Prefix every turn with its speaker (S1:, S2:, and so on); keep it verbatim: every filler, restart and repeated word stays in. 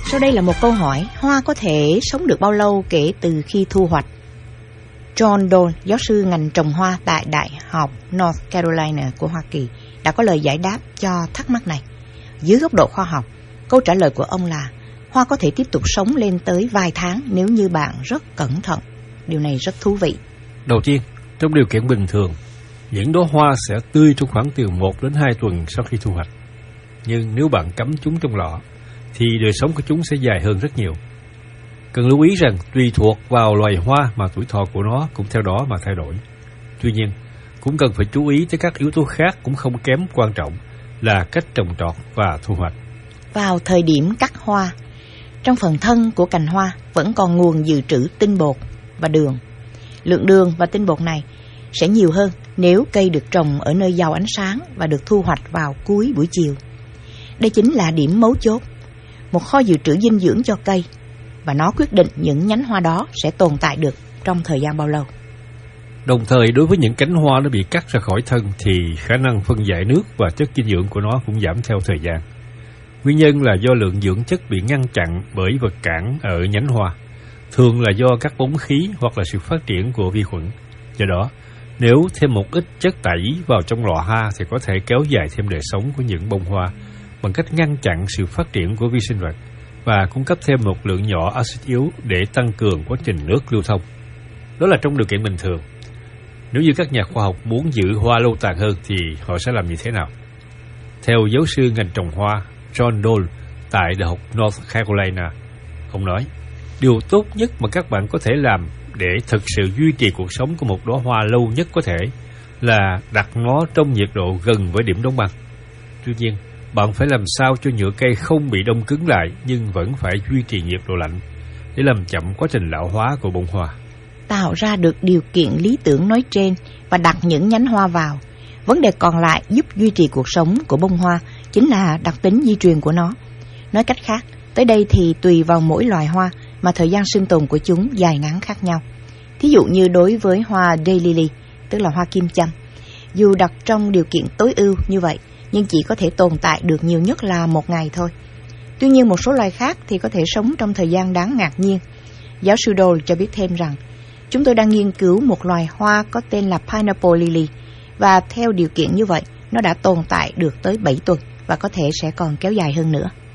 S1: Sau đây là một câu hỏi: hoa có thể sống được bao lâu kể từ khi thu hoạch? John Dole, giáo sư ngành trồng hoa tại Đại học North Carolina của Hoa Kỳ, đã có lời giải đáp cho thắc mắc này. Dưới góc độ khoa học, câu trả lời của ông là hoa có thể tiếp tục sống lên tới vài tháng nếu như bạn rất cẩn thận. Điều này rất thú vị.
S2: Đầu tiên, trong điều kiện bình thường, những đóa hoa sẽ tươi trong khoảng từ một đến hai tuần sau khi thu hoạch. Nhưng nếu bạn cắm chúng trong lọ, thì đời sống của chúng sẽ dài hơn rất nhiều. Cần lưu ý rằng tùy thuộc vào loài hoa mà tuổi thọ của nó cũng theo đó mà thay đổi. Tuy nhiên, cũng cần phải chú ý tới các yếu tố khác cũng không kém quan trọng là cách trồng trọt và thu hoạch.
S1: Vào thời điểm cắt hoa, trong phần thân của cành hoa vẫn còn nguồn dự trữ tinh bột và đường. Lượng đường và tinh bột này sẽ nhiều hơn nếu cây được trồng ở nơi giàu ánh sáng và được thu hoạch vào cuối buổi chiều. Đây chính là điểm mấu chốt, một kho dự trữ dinh dưỡng cho cây, và nó quyết định những nhánh hoa đó sẽ tồn tại được trong thời gian bao lâu.
S2: Đồng thời, đối với những cánh hoa nó bị cắt ra khỏi thân thì khả năng phân giải nước và chất dinh dưỡng của nó cũng giảm theo thời gian. Nguyên nhân là do lượng dưỡng chất bị ngăn chặn bởi vật cản ở nhánh hoa, thường là do các bóng khí hoặc là sự phát triển của vi khuẩn. Do đó, nếu thêm một ít chất tẩy vào trong lọ hoa thì có thể kéo dài thêm đời sống của những bông hoa bằng cách ngăn chặn sự phát triển của vi sinh vật và cung cấp thêm một lượng nhỏ axit yếu để tăng cường quá trình nước lưu thông. Đó là trong điều kiện bình thường. Nếu như các nhà khoa học muốn giữ hoa lâu tàn hơn thì họ sẽ làm như thế nào? Theo giáo sư ngành trồng hoa John Dole tại Đại học North Carolina, ông nói, điều tốt nhất mà các bạn có thể làm để thực sự duy trì cuộc sống của một đóa hoa lâu nhất có thể là đặt nó trong nhiệt độ gần với điểm đóng băng. Tuy nhiên, bạn phải làm sao cho nhựa cây không bị đông cứng lại nhưng vẫn phải duy trì nhiệt độ lạnh để làm chậm quá trình lão hóa của bông hoa.
S1: Tạo ra được điều kiện lý tưởng nói trên và đặt những nhánh hoa vào. Vấn đề còn lại giúp duy trì cuộc sống của bông hoa chính là đặc tính di truyền của nó. Nói cách khác, tới đây thì tùy vào mỗi loài hoa mà thời gian sinh tồn của chúng dài ngắn khác nhau. Thí dụ như đối với hoa daylily, tức là hoa kim châm, dù đặt trong điều kiện tối ưu như vậy, nhưng chỉ có thể tồn tại được nhiều nhất là một ngày thôi. Tuy nhiên một số loài khác thì có thể sống trong thời gian đáng ngạc nhiên. Giáo sư Dole cho biết thêm rằng, chúng tôi đang nghiên cứu một loài hoa có tên là Pineapple Lily, và theo điều kiện như vậy, nó đã tồn tại được tới bảy tuần và có thể sẽ còn kéo dài hơn nữa.